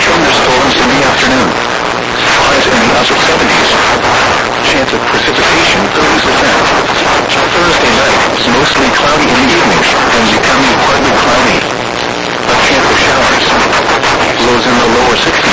thunderstorms in the afternoon. Highs in the upper 70s. Chance of precipitation 30%. Thursday night, mostly cloudy in the evening and becoming partly cloudy. A chance of showers. Lows in the lower 60s.